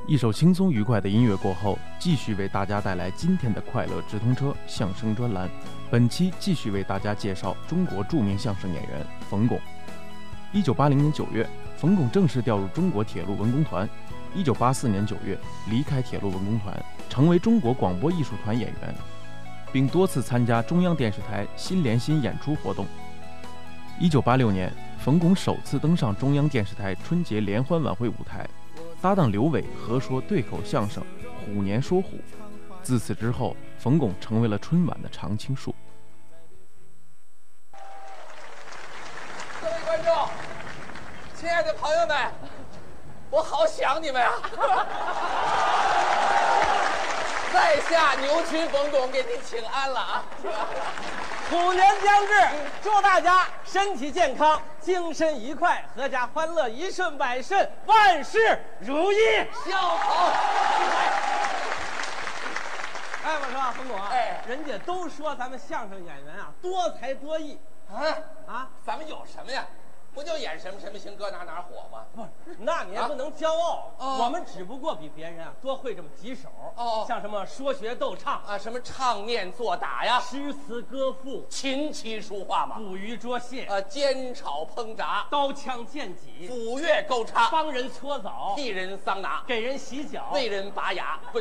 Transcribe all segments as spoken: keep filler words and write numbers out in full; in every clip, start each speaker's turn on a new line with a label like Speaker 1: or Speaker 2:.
Speaker 1: 一首轻松愉快的音乐过后，继续为大家带来今天的快乐直通车相声专栏。本期继续为大家介绍中国著名相声演员冯巩。一九八零年九月，冯巩正式调入中国铁路文工团。一九八四年九月，离开铁路文工团，成为中国广播艺术团演员，并多次参加中央电视台新联新演出活动。一九八六年，冯巩首次登上中央电视台春节联欢晚会舞台，搭档刘伟合说对口相声《虎年说虎》。自此之后，冯巩成为了春晚的常青树。
Speaker 2: 各位观众，亲爱的朋友们，我好想你们啊！在下牛群冯巩给您请安了啊！
Speaker 3: 虎年将至，祝大家身体健康，精神愉快，阖家欢乐，一顺百顺，万事如意，
Speaker 2: 笑口。
Speaker 3: 哎，我说冯巩啊，
Speaker 2: 哎，
Speaker 3: 人家都说咱们相声演员啊多才多艺
Speaker 2: 啊啊，咱们有什么呀？不就演什么什么行，搁哪哪火吗？
Speaker 3: 不是，那你也不能骄傲。
Speaker 2: 啊、
Speaker 3: 我们只不过比别人啊多会这么几手。
Speaker 2: 哦，
Speaker 3: 像什么说学逗唱
Speaker 2: 啊，什么唱念做打呀，
Speaker 3: 诗词歌赋，
Speaker 2: 琴棋书画嘛，
Speaker 3: 捕鱼捉蟹，
Speaker 2: 呃，煎炒烹炸，
Speaker 3: 刀枪剑戟，
Speaker 2: 斧钺钩叉，
Speaker 3: 帮人搓澡，
Speaker 2: 替人桑拿，
Speaker 3: 给人洗脚，
Speaker 2: 为人拔牙。不。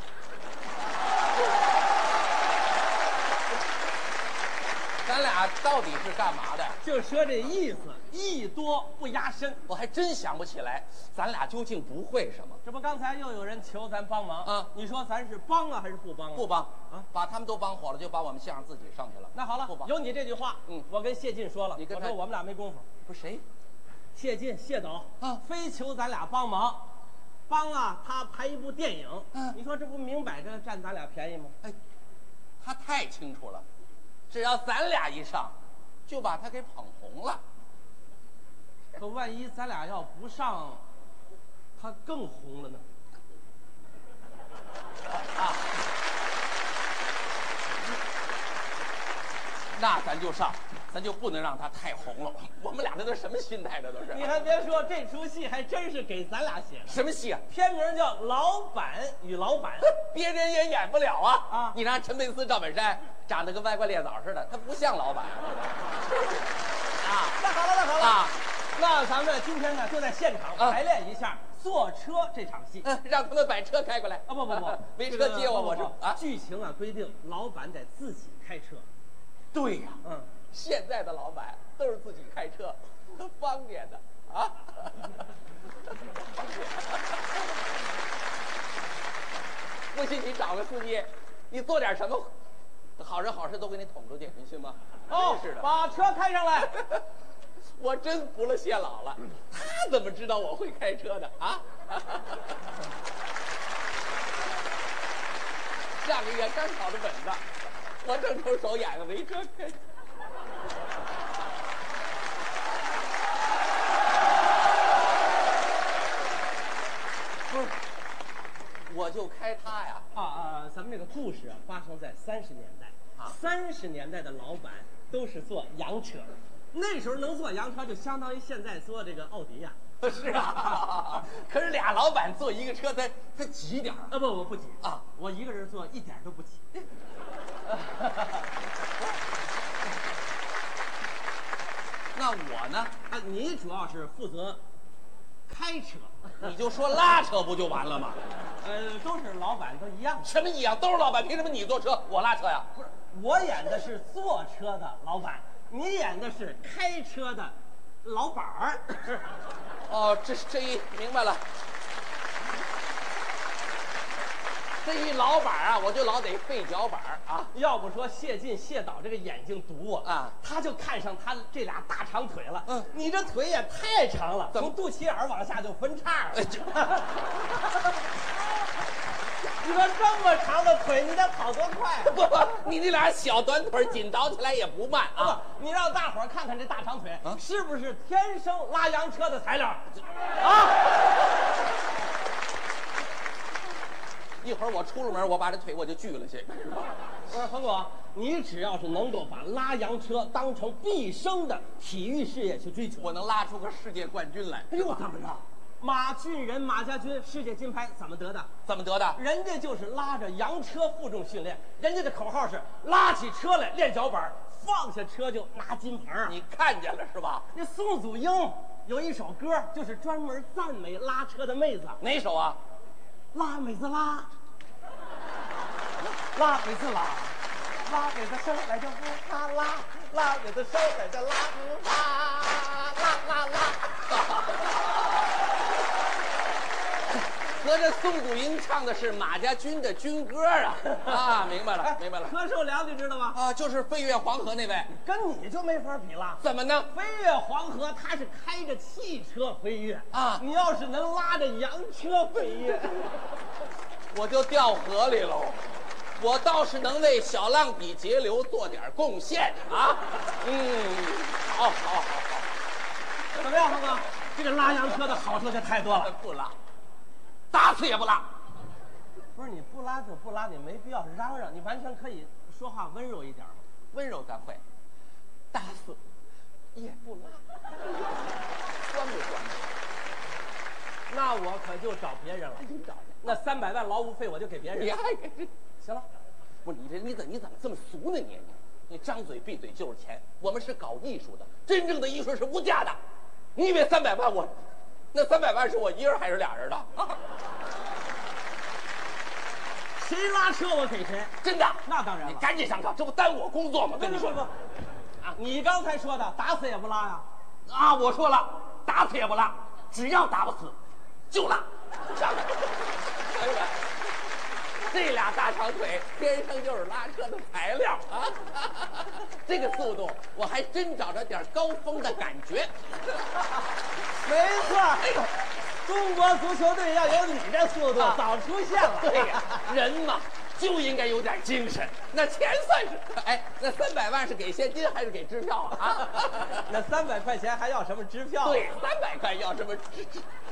Speaker 2: 咱俩到底是干嘛的？
Speaker 3: 就说这意思，艺多不压身。
Speaker 2: 我还真想不起来，咱俩究竟不会什么。
Speaker 3: 这不，刚才又有人求咱帮忙
Speaker 2: 啊？
Speaker 3: 你说咱是帮啊，还是不帮啊？
Speaker 2: 不帮
Speaker 3: 啊！
Speaker 2: 把他们都帮火了，就把我们相声自己上去了。
Speaker 3: 那好了，
Speaker 2: 不帮。
Speaker 3: 有你这句话，
Speaker 2: 嗯，
Speaker 3: 我跟谢晋说了，
Speaker 2: 你跟他
Speaker 3: 我说我们俩没功夫。
Speaker 2: 不是谁？
Speaker 3: 谢晋，谢导
Speaker 2: 啊，
Speaker 3: 非求咱俩帮忙，帮啊他拍一部电影。
Speaker 2: 嗯，
Speaker 3: 你说这不明摆着占咱俩便宜吗？
Speaker 2: 哎，他太清楚了，只要咱俩一上，就把他给捧红了。
Speaker 3: 可万一咱俩要不上，他更红了呢？
Speaker 2: 啊，那咱就上，咱就不能让他太红了。我们俩这都什么心态？这都是。
Speaker 3: 你还别说，这出戏还真是给咱俩写的。
Speaker 2: 什么戏啊？
Speaker 3: 片名叫《老板与老板》，
Speaker 2: 别人也演不了啊！
Speaker 3: 啊，
Speaker 2: 你让陈佩斯、赵本山长得跟歪瓜裂枣似的，他不像老板。啊，
Speaker 3: 那好了，那好了
Speaker 2: 啊，
Speaker 3: 那咱们今天呢就在现场排练一下坐车这场戏，
Speaker 2: 嗯，让他们把车开过来。
Speaker 3: 啊，不不不，
Speaker 2: 没车接我，我是啊。
Speaker 3: 剧情啊规定，老板得自己开车。
Speaker 2: 对呀，
Speaker 3: 嗯，
Speaker 2: 现在的老板都是自己开车，方便的啊。不信你找个司机，你做点什么好人好事都给你捅出去，你信吗？
Speaker 3: 哦，
Speaker 2: 是的，
Speaker 3: 把车开上来。
Speaker 2: 我真服了谢老了，他怎么知道我会开车的啊？上个月刚考的本子，我正愁手痒痒没车开。不是，我就开它呀！
Speaker 3: 啊啊，咱们这个故事啊，发生在三十年代。
Speaker 2: 啊，
Speaker 3: 三十年代的老板都是坐洋车，那时候能坐洋车，就相当于现在坐这个奥迪呀。
Speaker 2: 是啊，可是俩老板坐一个车，他他挤点儿
Speaker 3: 啊，不不不挤
Speaker 2: 啊，
Speaker 3: 我一个人坐一点都不挤。
Speaker 2: 那我呢？
Speaker 3: 啊，你主要是负责开车，
Speaker 2: 你就说拉车不就完了吗？
Speaker 3: 呃，都是老板，都一样。
Speaker 2: 什么一样？都是老板，凭什么你坐车，我拉车呀？
Speaker 3: 不是，我演的是坐车的老板，你演的是开车的老板儿。
Speaker 2: 哦，这这一明白了。这一老板啊，我就老得费脚板啊。
Speaker 3: 要不说谢晋谢导这个眼睛毒啊，
Speaker 2: 啊
Speaker 3: 他就看上他这俩大长腿了。
Speaker 2: 嗯，
Speaker 3: 你这腿也太长了，
Speaker 2: 怎么
Speaker 3: 从肚脐眼儿往下就分叉了。
Speaker 2: 哎这
Speaker 3: 你说这么长的腿，你得跑多快啊？
Speaker 2: 不不，你那俩小短腿紧倒起来也不慢啊！
Speaker 3: 不，你让大伙儿看看这大长腿，
Speaker 2: 啊
Speaker 3: 是不是天生拉洋车的材料？啊！
Speaker 2: 一会儿我出了门，我把这腿我就锯了去。
Speaker 3: 我说冯巩，你只要是能够把拉洋车当成毕生的体育事业去追求，
Speaker 2: 我能拉出个世界冠军来。
Speaker 3: 哎呦，怎么着？ 马俊仁、马家军世界金牌怎么得的？
Speaker 2: 怎么得的？
Speaker 3: 人家就是拉着洋车负重训练，人家的口号是拉起车来练脚板，放下车就拿金牌啊！
Speaker 2: 你看见了是吧？
Speaker 3: 那宋祖英有一首歌，就是专门赞美拉车的妹子。
Speaker 2: 哪首啊？
Speaker 3: 拉妹子拉，拉妹子拉，拉妹子生来就不怕拉，拉妹子生来就拉不怕，拉拉拉。
Speaker 2: 合着宋祖英唱的是马家军的军歌啊！啊，明白了，明白了。
Speaker 3: 柯受良你知道吗？
Speaker 2: 啊，就是飞越黄河那位，
Speaker 3: 跟你就没法比了。
Speaker 2: 怎么呢？
Speaker 3: 飞越黄河，他是开着汽车飞跃
Speaker 2: 啊，
Speaker 3: 你要是能拉着洋车飞跃，
Speaker 2: 我就掉河里喽。我倒是能为小浪底节流做点贡献啊！嗯，好，好，好，好。
Speaker 3: 怎么样，峰哥？这个拉洋车的好处就太多了。
Speaker 2: 不拉，打死也不拉。
Speaker 3: 不是你不拉就不拉，你没必要嚷嚷，你完全可以说话温柔一点嘛。
Speaker 2: 温柔咱会，打死也不拉，酸不酸？
Speaker 3: 那我可就找别人了。
Speaker 2: 你找
Speaker 3: 那三百万劳务费我就给别人。
Speaker 2: 你还给这？
Speaker 3: 行了，
Speaker 2: 不是你这你怎你怎么这么俗呢你？你你张嘴闭嘴就是钱，我们是搞艺术的，真正的艺术是无价的。你以为三百万我，那三百万是我一人还是俩人的？啊、
Speaker 3: 谁拉车我给谁，
Speaker 2: 真的？
Speaker 3: 那当然了。
Speaker 2: 你赶紧上车，这不耽误我工作吗？跟你说
Speaker 3: 不不，啊，你刚才说的打死也不拉呀？
Speaker 2: 啊，我说了，打死也不拉，只要打不死，就拉。上来，朋友们，这俩大长腿天生就是拉车的材料啊！这个速度，我还真找着点高峰的感觉。
Speaker 3: 没错，
Speaker 2: 哎呦，
Speaker 3: 中国足球队要有你这速度，
Speaker 2: 啊
Speaker 3: 早出现了。
Speaker 2: 对呀，人嘛就应该有点精神。那钱算是，哎，那三百万是给现金还是给支票啊？
Speaker 3: 那三百块钱还要什么支票？
Speaker 2: 对，三百块要什么支？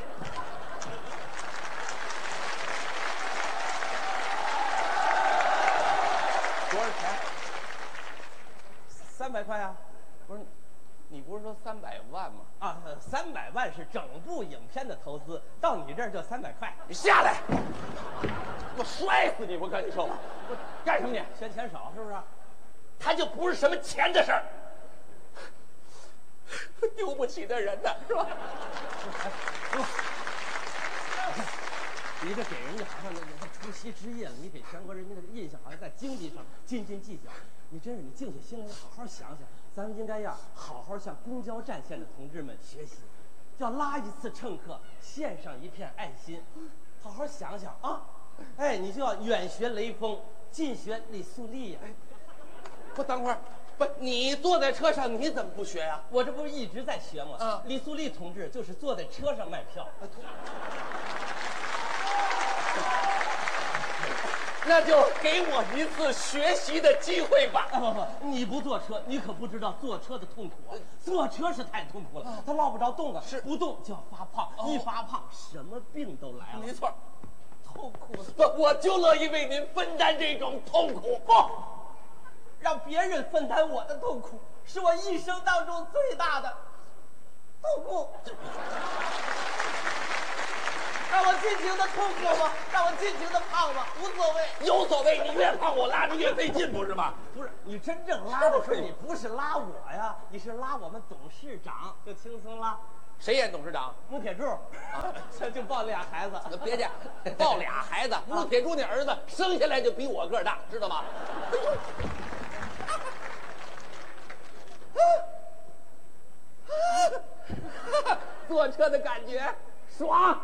Speaker 2: 多少钱？
Speaker 3: 三百块呀、
Speaker 2: 不是，你不是说三百万吗？
Speaker 3: 啊，三百万是整部影片的投资，到你这儿就三百块。
Speaker 2: 你下来，我摔死你！我跟你说吧，我干什么你？
Speaker 3: 嫌钱少是不是？
Speaker 2: 他就不是什么钱的事儿，丢不起的人呢，是吧？
Speaker 3: 你这给人家好像那个除夕之夜了，你给全国人民的印象好像在经济上斤斤计较。你真是，你静下心来，好好想想，咱们应该呀，好好向公交战线的同志们学习，要拉一次乘客，献上一片爱心，好好想想啊！哎，你就要远学雷锋，近学李素丽呀、
Speaker 2: 哎，不，等会儿，不，你坐在车上，你怎么不学呀、
Speaker 3: 我这不是一直在学吗？
Speaker 2: 嗯
Speaker 3: 李素丽同志就是坐在车上卖票。
Speaker 2: 那就给我一次学习的机会吧。
Speaker 3: 啊不不，你不坐车，你可不知道坐车的痛苦啊！坐车是太痛苦了，他落不着动的，
Speaker 2: 是
Speaker 3: 不动就要发胖，
Speaker 2: 哦
Speaker 3: 一发胖什么病都来了。
Speaker 2: 没错，
Speaker 3: 痛苦
Speaker 2: 不，我就乐意为您分担这种痛苦。
Speaker 3: 不，让别人分担我的痛苦，是我一生当中最大的痛苦。让我尽情的痛苦吧，让我尽情的胖吧，无所谓。
Speaker 2: 有所谓，你越胖我拉着越费劲，不是吗？
Speaker 3: 不是你真正拉的时候，你不是拉我呀，你是拉我们董事长，就轻松拉。
Speaker 2: 谁演董事长？
Speaker 3: 穆铁柱啊，这就抱俩孩子。
Speaker 2: 别介，抱俩孩子。穆铁柱那儿子生下来就比我个儿大，知道吗？坐车的感觉爽，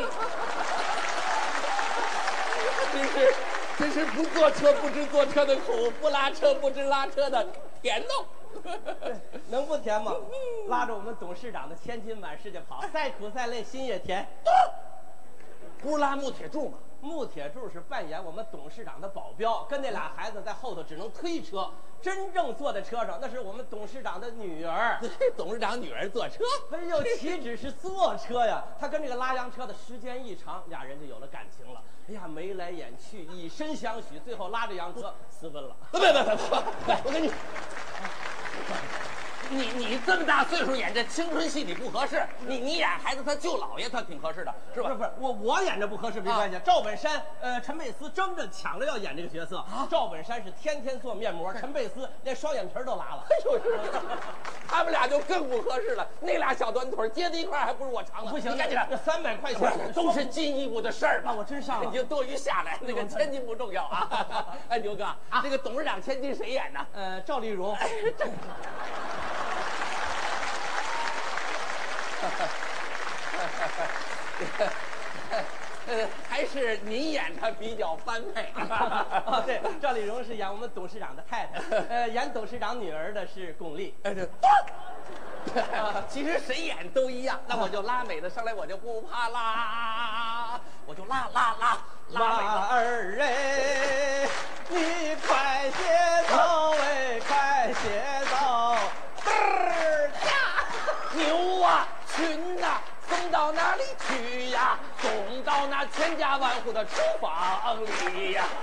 Speaker 2: 真是真是不坐车不知坐车的苦，不拉车不知拉车的甜喽。
Speaker 3: 能不甜吗？拉着我们董事长的千金满世界跑，再苦再累心也甜。
Speaker 2: 不是拉穆铁柱吗？
Speaker 3: 穆铁柱是扮演我们董事长的保镖，跟那俩孩子在后头只能推车，真正坐在车上那是我们董事长的女儿。
Speaker 2: 董事长女儿坐车，
Speaker 3: 没有岂止是坐车呀，他跟这个拉洋车的时间一长，俩人就有了感情了。哎呀，眉来眼去，以身相许，最后拉着洋车私奔了。
Speaker 2: 别别别别别！我跟你， 你你这么大岁数演这青春戏你不合适，你你演孩子他舅姥爷他挺合适的，是吧？
Speaker 3: 不是不是，我我演着不合适没关系。赵本山、呃陈佩斯争着抢着要演这个角色。赵本山是天天做面膜，陈佩斯连双眼皮都拉了。
Speaker 2: 哎呦，他们俩就更不合适了。那俩小短腿接在一块还不如我长呢。
Speaker 3: 不行，
Speaker 2: 你赶紧的，
Speaker 3: 那三百块钱
Speaker 2: 都是进一步的事儿嘛。
Speaker 3: 我真上了，
Speaker 2: 你就多余下来，那个千金不重要啊。哎，牛哥啊，这个董事长千金谁演呢？
Speaker 3: 呃，赵丽蓉。
Speaker 2: 呃，还是您演他比较般配。
Speaker 3: 哦，对，赵丽蓉是演我们董事长的太太，呃，演董事长女儿的是巩俐。
Speaker 2: 哎，对。其实谁演都一样，那我就拉美的上来，我就不怕啦，我就拉拉拉拉美的。
Speaker 3: 马儿哎，你快些走哎，快些走，嘚儿呀，
Speaker 2: 牛啊，群呐、啊，送到哪里去呀？送到那千家万户的厨房里呀。